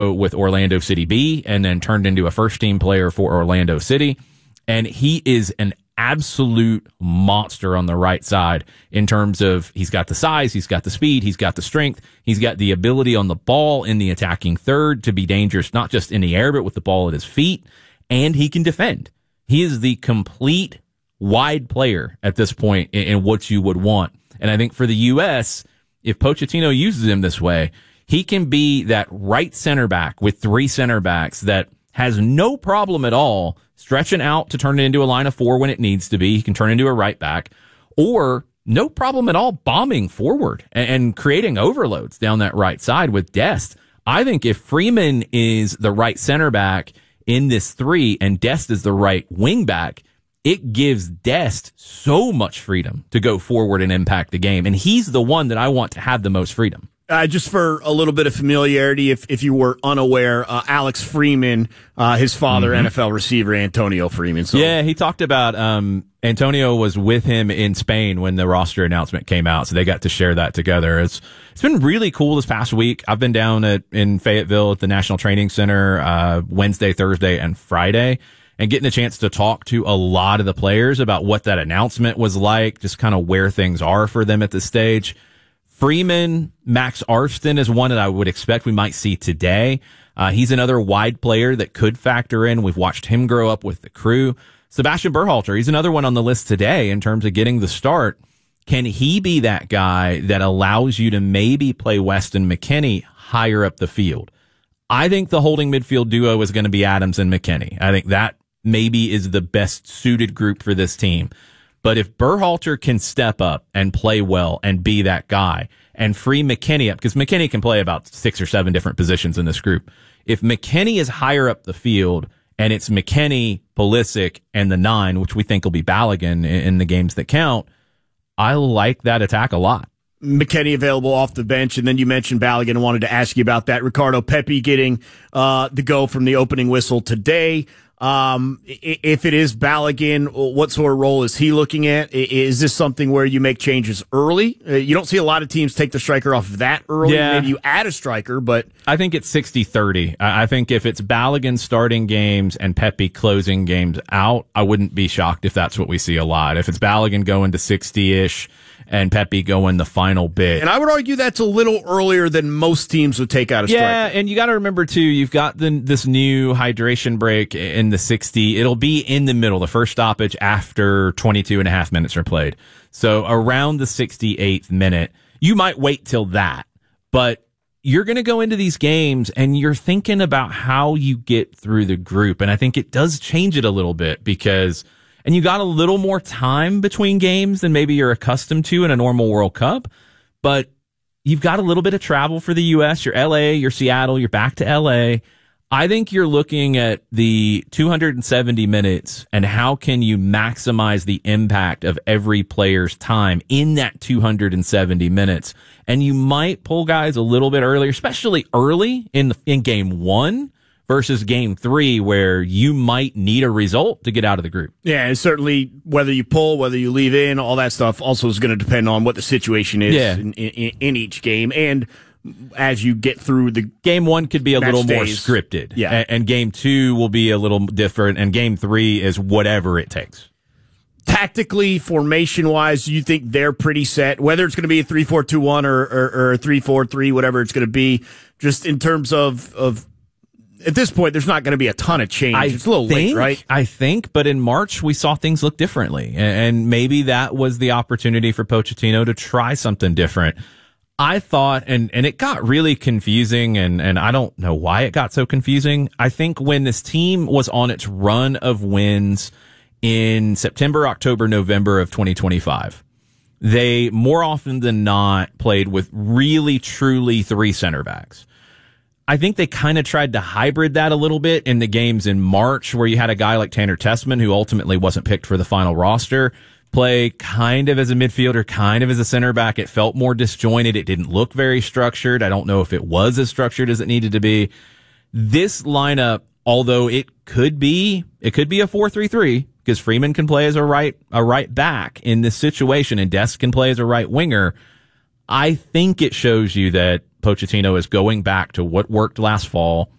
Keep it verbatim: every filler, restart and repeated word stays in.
with Orlando City B and then turned into a first-team player for Orlando City. And he is an absolute monster on the right side in terms of he's got the size, he's got the speed, he's got the strength, he's got the ability on the ball in the attacking third to be dangerous, not just in the air, but with the ball at his feet, and he can defend. He is the complete wide player at this point in, in what you would want. And I think for the U S, if Pochettino uses him this way, he can be that right center back with three center backs that has no problem at all stretching out to turn it into a line of four when it needs to be. He can turn into a right back, or no problem at all bombing forward and, and creating overloads down that right side with Dest. I think if Freeman is the right center back in this three and Dest is the right wing back, it gives Dest so much freedom to go forward and impact the game. And he's the one that I want to have the most freedom. Uh, just for a little bit of familiarity, if if you were unaware, uh, Alex Freeman, uh, his father, mm-hmm. N F L receiver Antonio Freeman. So. Yeah, he talked about um, Antonio was with him in Spain when the roster announcement came out, so they got to share that together. It's it's been really cool this past week. I've been down at in Fayetteville at the National Training Center uh, Wednesday, Thursday, and Friday, and getting a chance to talk to a lot of the players about what that announcement was like, just kind of where things are for them at this stage. Freeman, Max Arston is one that I would expect we might see today. Uh, he's another wide player that could factor in. We've watched him grow up with the crew. Sebastian Berhalter, he's another one on the list today in terms of getting the start. Can he be that guy that allows you to maybe play Weston McKennie higher up the field? I think the holding midfield duo is going to be Adams and McKennie. I think that maybe is the best suited group for this team. But if Berhalter can step up and play well and be that guy and free McKennie up, because McKennie can play about six or seven different positions in this group. If McKennie is higher up the field and it's McKennie, Pulisic, and the nine, which we think will be Balogun in, in the games that count, I like that attack a lot. McKennie available off the bench, and then you mentioned Balogun. I wanted to ask you about that. Ricardo Pepi getting uh, the go from the opening whistle today. Um, if it is Balogun, what sort of role is he looking at? Is this something where you make changes early? You don't see a lot of teams take the striker off that early. Yeah. Maybe you add a striker, but I think it's sixty thirty. I think if it's Balogun starting games and Pepe closing games out, I wouldn't be shocked if that's what we see a lot. If it's Balogun going to sixty-ish and Pepe going the final bit. And I would argue that's a little earlier than most teams would take out a striker. Yeah, and you got to remember, too, you've got the, this new hydration break in the sixty. It'll be in the middle, the first stoppage after twenty-two and a half minutes are played. So around the sixty-eighth minute, you might wait till that. But you're going to go into these games and you're thinking about how you get through the group. And I think it does change it a little bit because... And you got a little more time between games than maybe you're accustomed to in a normal World Cup. But you've got a little bit of travel for the U S. You're L A, you're Seattle, you're back to L A. I think you're looking at the two hundred seventy minutes and how can you maximize the impact of every player's time in that two hundred seventy minutes. And you might pull guys a little bit earlier, especially early in the, in game one. Versus game three, where you might need a result to get out of the group. Yeah, and certainly whether you pull, whether you leave in, all that stuff also is going to depend on what the situation is yeah. in, in, in each game. And as you get through the game one could be a little days, more scripted. Yeah. And, and game two will be a little different. And game three is whatever it takes. Tactically, formation-wise, you think they're pretty set, whether it's going to be a three four two one or, or, or a three four three, whatever it's going to be, just in terms of, of at this point, there's not going to be a ton of change. I it's a little think, late, right? I think, but in March, we saw things look differently. And maybe that was the opportunity for Pochettino to try something different. I thought, and, and it got really confusing, and, and I don't know why it got so confusing. I think when this team was on its run of wins in September, October, November of twenty twenty-five, they more often than not played with really, truly three center backs. I think they kind of tried to hybrid that a little bit in the games in March where you had a guy like Tanner Tessman, who ultimately wasn't picked for the final roster, play kind of as a midfielder, kind of as a center back. It felt more disjointed. It didn't look very structured. I don't know if it was as structured as it needed to be. This lineup, although it could be, it could be a four three three because Freeman can play as a right, a right back in this situation and Dest can play as a right winger. I think it shows you that Pochettino is going back to what worked last fall